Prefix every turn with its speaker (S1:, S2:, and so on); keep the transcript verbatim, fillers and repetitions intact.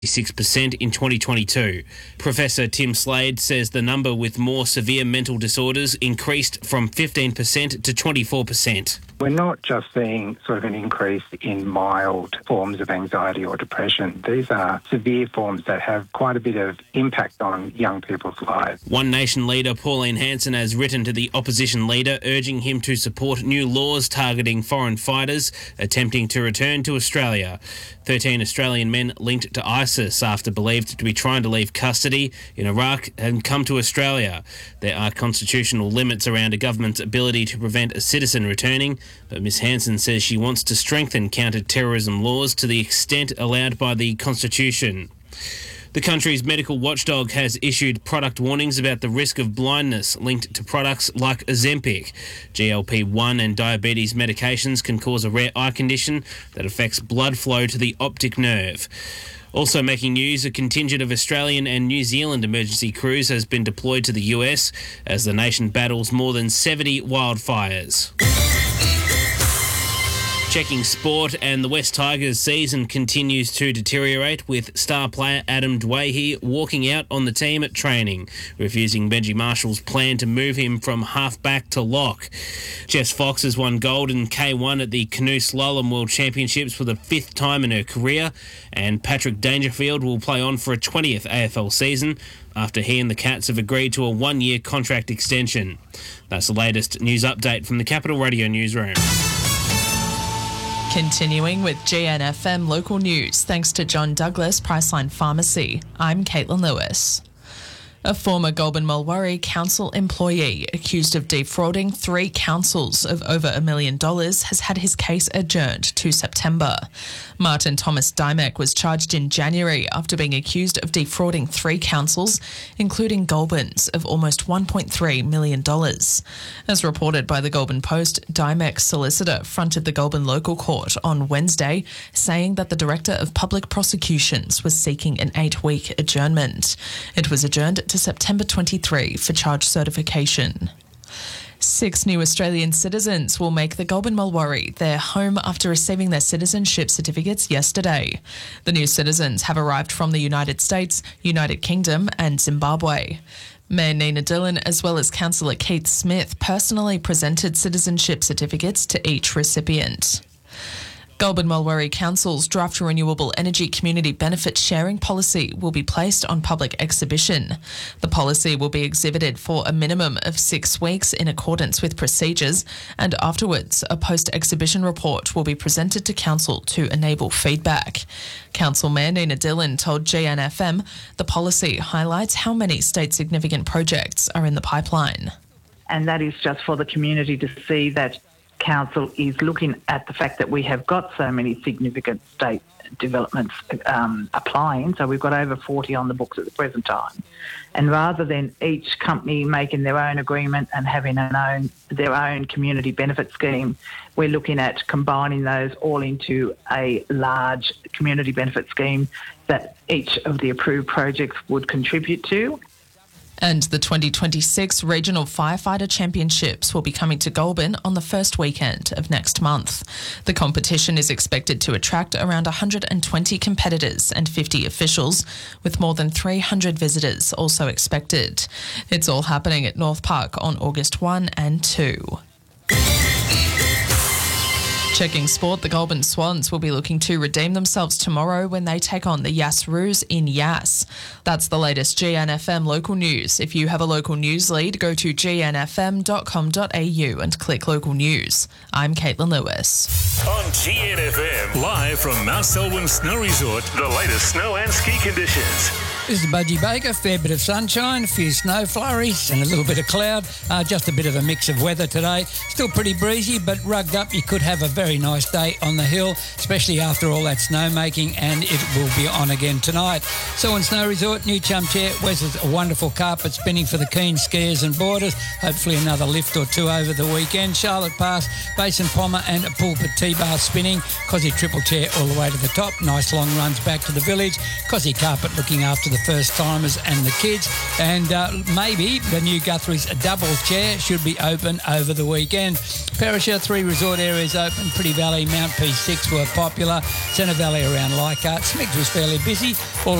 S1: six percent in twenty twenty-two. Professor Tim Slade says the number with more severe mental disorders increased from fifteen percent to twenty-four percent.
S2: We're not just seeing sort of an increase in mild forms of anxiety or depression. These are severe forms that have quite a bit of impact on young people's lives.
S1: One Nation leader, Pauline Hanson, has written to the opposition leader urging him to support new laws targeting foreign fighters attempting to return to Australia. thirteen Australian men linked to ISIS after believed to be trying to leave custody in Iraq and come to Australia. There are constitutional limits around a government's ability to prevent a citizen returning, but Miss Hanson says she wants to strengthen counter-terrorism laws to the extent allowed by the Constitution. The country's medical watchdog has issued product warnings about the risk of blindness linked to products like Ozempic. G L P one and diabetes medications can cause a rare eye condition that affects blood flow to the optic nerve. Also making news, a contingent of Australian and New Zealand emergency crews has been deployed to the U S as the nation battles more than seventy wildfires. Checking sport, and the West Tigers season continues to deteriorate, with star player Adam Dwayhe walking out on the team at training, refusing Benji Marshall's plan to move him from half-back to lock. Jess Fox has won gold in K one at the Canoe Slalom World Championships for the fifth time in her career, and Patrick Dangerfield will play on for a twentieth A F L season after he and the Cats have agreed to a one-year contract extension. That's the latest news update from the Capital Radio newsroom.
S3: Continuing with G N F M local news, thanks to John Douglas Priceline Pharmacy. I'm Caitlin Lewis. A former Goulburn Mulwaree Council employee accused of defrauding three councils of over a million dollars has had his case adjourned to September. Martin Thomas Dymek was charged in January after being accused of defrauding three councils, including Goulburn's, of almost one point three million dollars. As reported by the Goulburn Post, Dymek's solicitor fronted the Goulburn local court on Wednesday, saying that the Director of Public Prosecutions was seeking an eight-week adjournment. It was adjourned to September twenty-third for charge certification. Six new Australian citizens will make the Goulburn Mulwaree their home after receiving their citizenship certificates yesterday. The new citizens have arrived from the United States, United Kingdom and Zimbabwe. Mayor Nina Dillon, as well as Councillor Keith Smith, personally presented citizenship certificates to each recipient. Goulburn Mulwaree Council's draft renewable energy community benefit sharing policy will be placed on public exhibition. The policy will be exhibited for a minimum of six weeks in accordance with procedures, and afterwards a post-exhibition report will be presented to Council to enable feedback. Council Mayor Nina Dillon told G N F M the policy highlights how many state-significant projects are in the pipeline.
S4: And that is just for the community to see that Council is looking at the fact that we have got so many significant state developments um, applying. So we've got over forty on the books at the present time. And rather than each company making their own agreement and having an own, their own community benefit scheme, we're looking at combining those all into a large community benefit scheme that each of the approved projects would contribute to.
S3: And the twenty twenty-six Regional Firefighter Championships will be coming to Goulburn on the first weekend of next month. The competition is expected to attract around one hundred twenty competitors and fifty officials, with more than three hundred visitors also expected. It's all happening at North Park on August first and second. Checking sport, the Goulburn Swans will be looking to redeem themselves tomorrow when they take on the Yass Roos in Yass. That's the latest G N F M local news. If you have a local news lead, go to g n f m dot com dot a u and click local news. I'm Caitlin Lewis.
S5: On G N F M, live from Mount Selwyn Snow Resort, the latest snow and ski conditions.
S6: This is Budgie Baker. Fair bit of sunshine, a few snow flurries and a little bit of cloud. Uh, just a bit of a mix of weather today. Still pretty breezy, but rugged up. You could have a very nice day on the hill, especially after all that snow making, and it will be on again tonight. Selwyn Snow Resort, New Chum Chair. Wes is a wonderful carpet spinning for the keen skiers and boarders. Hopefully another lift or two over the weekend. Charlotte Pass, Basin Pommer and a Pulpit T-Bar spinning. Cosy Triple Chair all the way to the top. Nice long runs back to the village. Cosy Carpet looking after the first-timers and the kids. And uh, maybe the new Guthrie's doubles chair should be open over the weekend. Perisher, three resort areas open. Pretty Valley, Mount P six were popular. Centre Valley around Leichhardt. Smiggs was fairly busy. All